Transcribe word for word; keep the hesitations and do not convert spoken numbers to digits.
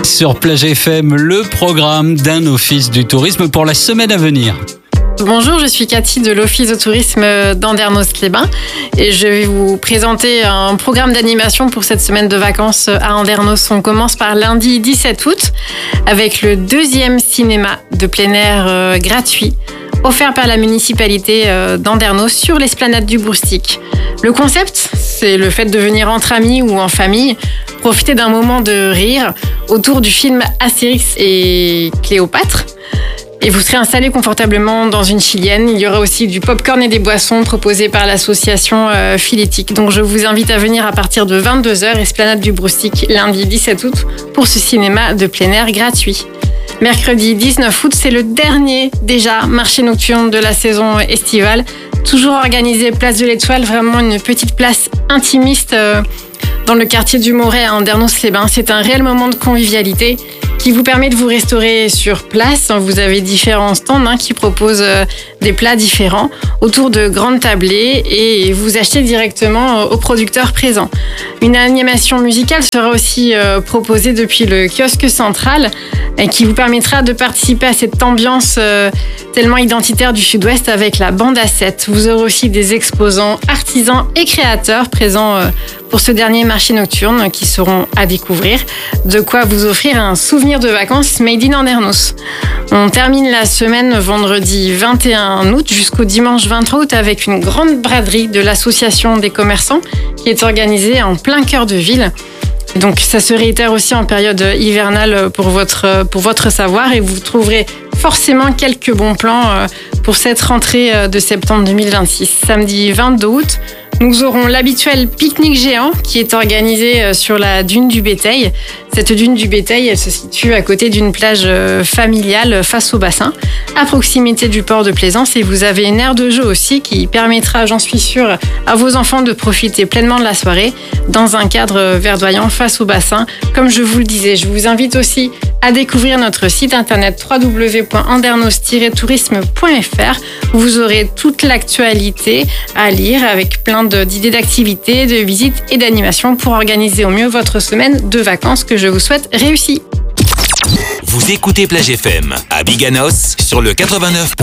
Sur Plage F M, le programme d'un office du tourisme pour la semaine à venir. Bonjour, je suis Cathy de l'Office de tourisme d'Andernos-les-Bains et je vais vous présenter un programme d'animation pour cette semaine de vacances à Andernos. On commence par lundi dix-sept août avec le deuxième cinéma de plein air euh, gratuit offert par la municipalité euh, d'Andernos sur l'esplanade du Boustic. Le concept, c'est le fait de venir entre amis ou en famille, profiter d'un moment de rire autour du film Astérix et Cléopâtre. Et vous serez installé confortablement dans une chilienne. Il y aura aussi du popcorn et des boissons proposés par l'association euh, Philétique. Donc je vous invite à venir à partir de vingt-deux heures, esplanade du Boustic, lundi dix-sept août, pour ce cinéma de plein air gratuit. Mercredi dix-neuf août, c'est le dernier déjà marché nocturne de la saison estivale. Toujours organisé place de l'Étoile, vraiment une petite place intimiste euh, dans le quartier du Moret à Andernos-les-Bains. C'est un réel moment de convivialité qui vous permet de vous restaurer sur place. Vous avez différents stands hein, qui proposent euh, des plats différents autour de grandes tablées et vous achetez directement euh, aux producteurs présents. Une animation musicale sera aussi euh, proposée depuis le kiosque central et qui vous permettra de participer à cette ambiance euh, tellement identitaire du Sud-Ouest avec la bande à sept. Vous aurez aussi des exposants, artisans et créateurs présents euh, pour ce dernier marché nocturne qui seront à découvrir. De quoi vous offrir un souvenir de vacances made in Andernos. On termine la semaine vendredi vingt et un août jusqu'au dimanche vingt-trois août avec une grande braderie de l'association des commerçants qui est organisée en plein cœur de ville. Donc ça se réitère aussi en période hivernale pour votre, pour votre savoir et vous trouverez forcément quelques bons plans pour cette rentrée de septembre deux mille vingt-six. Samedi vingt-deux août, nous aurons l'habituel pique-nique géant qui est organisé sur la dune du Béteil. Cette dune du Béteil, elle se situe à côté d'une plage familiale face au bassin, à proximité du port de Plaisance. Et vous avez une aire de jeu aussi qui permettra, j'en suis sûre, à vos enfants de profiter pleinement de la soirée dans un cadre verdoyant face au bassin. Comme je vous le disais, je vous invite aussi à découvrir notre site internet w w w point andernos tiret tourisme point f r. Vous aurez toute l'actualité à lire avec plein d'idées d'activités, de visites et d'animations pour organiser au mieux votre semaine de vacances que je vous souhaite réussie. Vous écoutez Plage F M à Biganos sur le quatre-vingt-neuf point